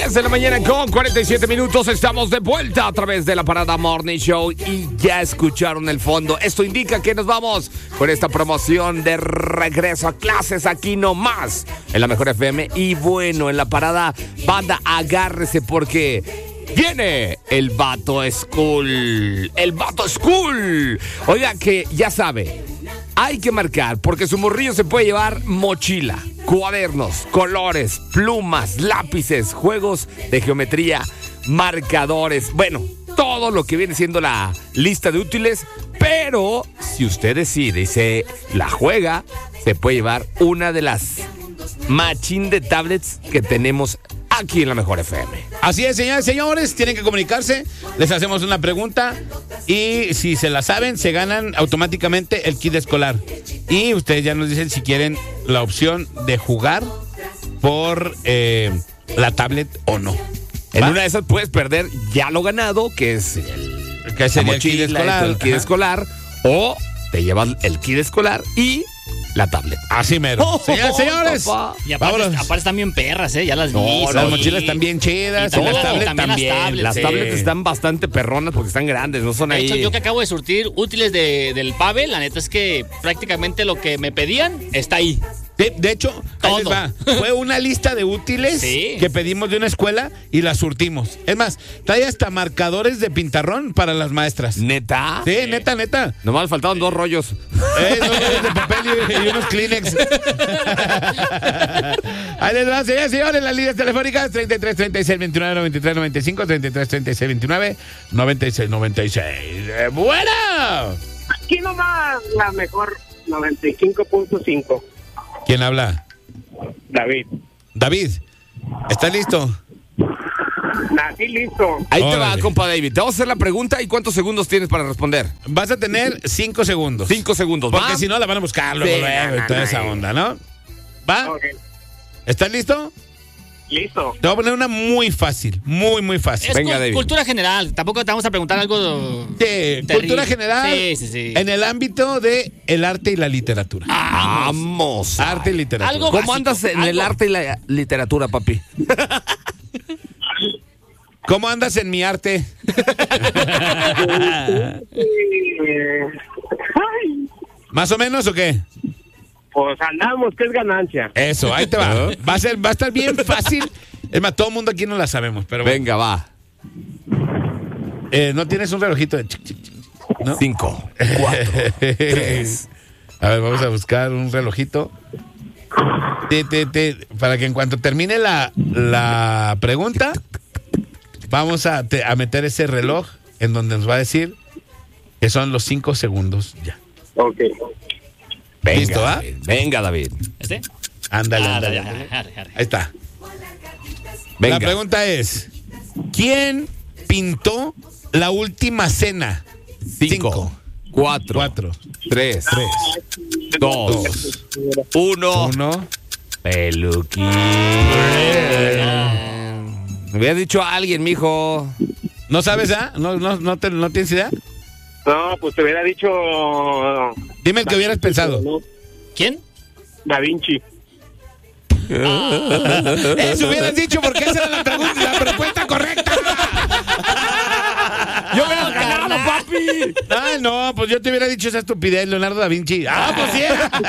10 de la mañana con 47 minutos. Estamos de vuelta a través de la Parada Morning Show y ya escucharon el fondo. Esto indica que nos vamos con esta promoción de regreso a clases aquí nomás en la Mejor FM. Y bueno, en la Parada, banda, agárrese porque viene el Vato School. El Vato School. Oiga, que ya sabe, hay que marcar porque su morrillo se puede llevar mochila, cuadernos, colores, plumas, lápices, juegos de geometría, marcadores, bueno, todo lo que viene siendo la lista de útiles. Pero si usted decide y se la juega, se puede llevar una de las machín de tablets que tenemos aquí en la Mejor FM. Así es, señores, señores, tienen que comunicarse, les hacemos una pregunta y si se la saben, se ganan automáticamente el kit escolar. Y ustedes ya nos dicen si quieren la opción de jugar por la tablet o no. En una de esas puedes perder ya lo ganado, que es la mochila, el kit escolar, o te llevas el kit escolar y la tablet. Así mero. Señores. Y aparte están bien perras, ya las vi. Las mochilas están bien chidas. Y las tablets también. Las tablets están bastante perronas porque están grandes, no son ahí. De hecho, yo que acabo de surtir útiles del Pavel, la neta es que prácticamente lo que me pedían está ahí. De hecho, ahí les va. Fue una lista de útiles que pedimos de una escuela y la surtimos. Es más, trae hasta marcadores de pintarrón para las maestras. ¿Neta? Sí, neta. Nomás faltaban 2 rollos. 2 rollos de papel y unos Kleenex. Ahí les va, señores, las líneas telefónicas 33 36 29 93 95, 33 36 29 96 96. ¡Bueno! Aquí nomás la Mejor 95.5. ¿Quién habla? David, ¿estás listo? nací listo. Ahí te va, compa David. Te vamos a hacer la pregunta y ¿cuántos segundos tienes para responder? Vas a tener 5 segundos. 5 segundos, ¿va? Porque si no la van a buscar luego y toda esa onda, ¿no? ¿Va? Okay. ¿Estás listo? Listo. Te voy a poner una muy fácil, muy fácil. Es Venga, David. cultura general, tampoco te vamos a preguntar algo Cultura general. Sí. En el ámbito de el arte y la literatura. Vamos. Arte y literatura. Algo ¿Cómo básico, andas en el arte y la literatura, papi? ¿Cómo andas en mi arte? ¿Más o menos o qué? Pues andamos, que es ganancia. Eso, ahí te va. Va a estar bien fácil. Es más, todo el mundo aquí no la sabemos, pero bueno. Venga, va. ¿No tienes un relojito de ¿no? 5, 4, 3. A ver, vamos a buscar un relojito. Para que en cuanto termine la pregunta, vamos a meter ese reloj en donde nos va a decir que son los 5 segundos ya. Ok. Venga, ¿listo, va? David. Venga, David. Ándale. Ahí está. Venga. La pregunta es: ¿quién pintó La Última Cena? 5, 4, 3, 2, 1. Peluquín. Me había dicho a alguien, mijo. ¿No sabes, ¿No tienes idea? No, pues te hubiera dicho... Dime el que hubieras pensado. ¿Quién? Da Vinci. Eso hubieras dicho porque esa era la respuesta correcta. ¡Yo me lo ganado, papi! Ay, no, pues yo te hubiera dicho esa estupidez, Leonardo da Vinci. Pues sí.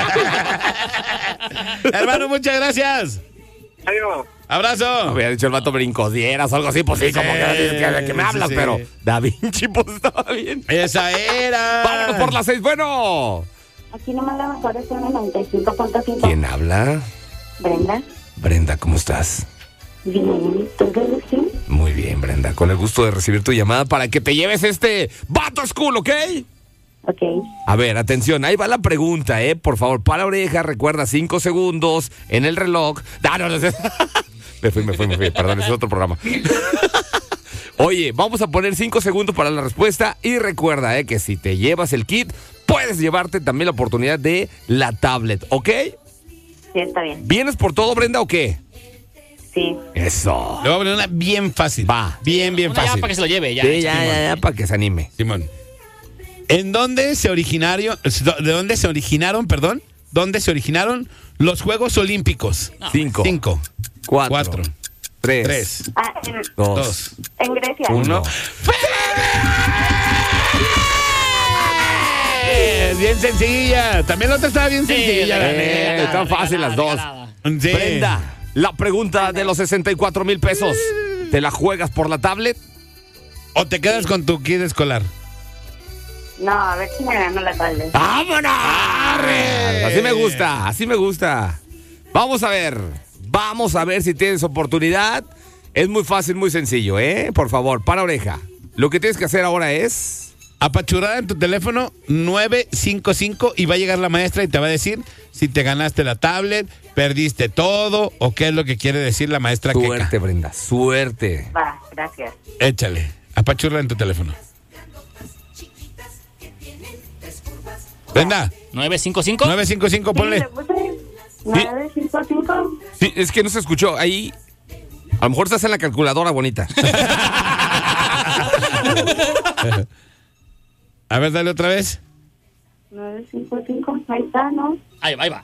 Hermano, muchas gracias. Adiós. Abrazo. Había dicho el vato brincodieras o algo así, pues sí, como que me hablas, pero Da Vinci, pues estaba bien. Esa era. Vámonos por las 6, bueno. Aquí nomás la Mejor es una 95.5. ¿Quién habla? Brenda. Brenda, ¿cómo estás? Bien, ¿tú qué dices? Muy bien, Brenda, con el gusto de recibir tu llamada para que te lleves este Vato School, ¿ok? Ok. A ver, atención, ahí va la pregunta, por favor, para la oreja, recuerda 5 segundos en el reloj. No. Me fui, perdón, es otro programa. Oye, vamos a poner 5 segundos para la respuesta y recuerda, que si te llevas el kit, puedes llevarte también la oportunidad de la tablet, ¿ok? Sí, está bien. ¿Vienes por todo, Brenda, o qué? Sí. Eso. Le voy a poner una bien fácil. Va. Bien Una fácil. ya para que se lo lleve, ya. Sí, ya, para que se anime. Simón. ¿Dónde se originaron los Juegos Olímpicos? 5, 4, 3, En 2, en Grecia. 1. Bien sencilla. También la otra estaba bien sencilla. la neta. Están fáciles las dos. Sí. Brenda, la pregunta de los 64 mil pesos. ¿Te la juegas por la tablet? ¿O te quedas con tu kit escolar? No, a ver si me gano la tablet. ¡Vámonos! Así me gusta, así me gusta. Vamos a ver si tienes oportunidad. Es muy fácil, muy sencillo, ¿eh? Por favor, para oreja. Lo que tienes que hacer ahora es... Apachurrada en tu teléfono 955 y va a llegar la maestra y te va a decir si te ganaste la tablet, perdiste todo o qué es lo que quiere decir la maestra Queca. Suerte, Brenda, suerte. Va, gracias. Échale, apachurra en tu teléfono. Brenda, 955. 955, ponle. Sí, le puse 955. Sí, es que no se escuchó. Ahí, a lo mejor estás en la calculadora bonita. A ver, dale otra vez. 955, ahí está, ¿no? Ahí va.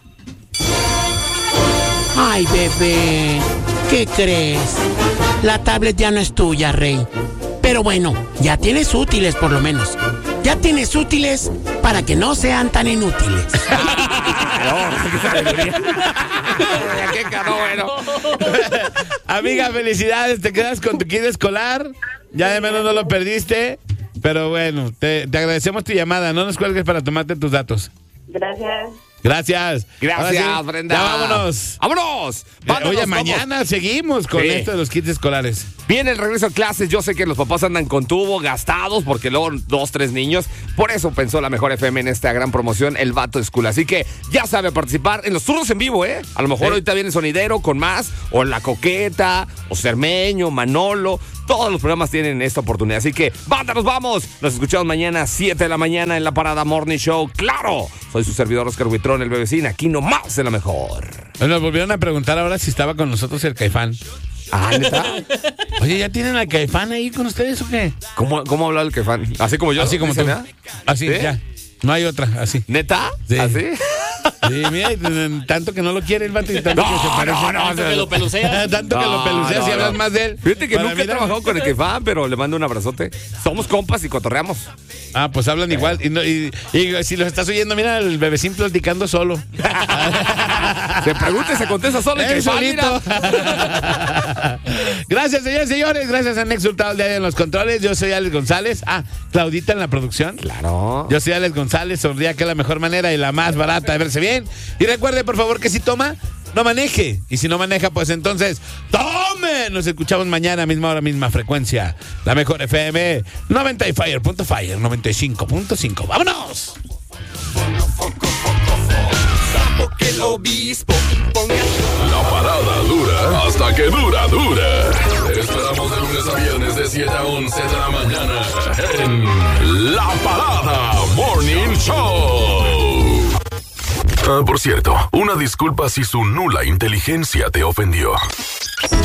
Ay, bebé, ¿qué crees? La tablet ya no es tuya, Rey. Pero bueno, ya tienes útiles por lo menos. Ya tienes útiles para que no sean tan inútiles. ¡Qué caro, bueno! Amiga, felicidades, te quedas con tu kit escolar. Ya de menos no lo perdiste. Pero bueno, te agradecemos tu llamada. No nos cuelgues para tomarte tus datos. Gracias. Gracias. Gracias, Ahora sí, Brenda. Ya vámonos. ¡Vámonos! Mándanos, Oye, vamos. mañana seguimos con Sí. esto de los kits escolares. Viene el regreso a clases. Yo sé que los papás andan con tubo, gastados, porque luego 2, 3 niños. Por eso pensó la Mejor FM en esta gran promoción, el Vato School. Así que ya sabe participar en los turnos en vivo, ¿eh? A lo mejor Sí. ahorita viene Sonidero con más, o La Coqueta, o Cermeño, Manolo. Todos los programas tienen esta oportunidad. Así que, banda, nos vamos. Nos escuchamos mañana a 7 de la mañana en la Parada Morning Show. ¡Claro! Soy su servidor Oscar Buitrón, el bebecín. Aquí nomás en la Mejor. Nos volvieron a preguntar ahora si estaba con nosotros el Caifán. Ah, ¿neta? Oye, ¿ya tienen al Caifán ahí con ustedes o qué? ¿Cómo habla el Caifán? Así como yo. Así como ¿Dice tú. nada? Así, ¿Sí? ya. No hay otra, así. ¿Neta? Sí. ¿Así? Sí, mira, tanto que no lo quiere el vato y tanto que se parece. Tanto que lo pelucea. Tanto que lo peluceas y hablas más de él. Fíjate que Para nunca he mí, trabajado con el Caifán, pero le mando un abrazote. Somos compas y cotorreamos. Ah, pues hablan igual. Y si los estás oyendo, mira el bebecín platicando solo. Se pregunta y se contesta solo el Él Caifán, solito. mira. Gracias, señores y señores. Gracias a Nex Hurtado el día de los controles. Yo soy Alex González. Ah, Claudita en la producción. Claro. Yo soy Alex González. Sonría que es la mejor manera y la más barata de verse bien. Y recuerde, por favor, que si toma, no maneje. Y si no maneja, pues entonces, ¡tome! Nos escuchamos mañana, misma hora, misma frecuencia. La Mejor FM 95.5. ¡Vámonos! La parada dura hasta que dura. Te esperamos de lunes a viernes de 7 a 11 de la mañana en La Parada Morning Show. Por cierto, una disculpa si su nula inteligencia te ofendió.